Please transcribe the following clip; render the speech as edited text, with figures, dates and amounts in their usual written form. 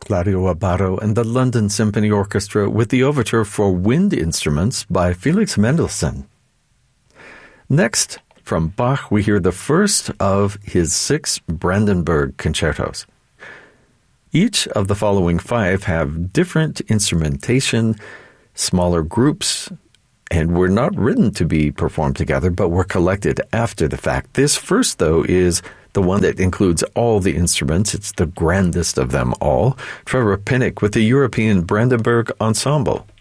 Claudio Abbado and the London Symphony Orchestra with the overture for wind instruments by Felix Mendelssohn. Next, from Bach, we hear the first of his 6 Brandenburg concertos. Each of the following 5 have different instrumentation, smaller groups, and were not written to be performed together, but were collected after the fact. This first, though, is the one that includes all the instruments. It's the grandest of them all. Trevor Pinnock with the European Brandenburg Ensemble.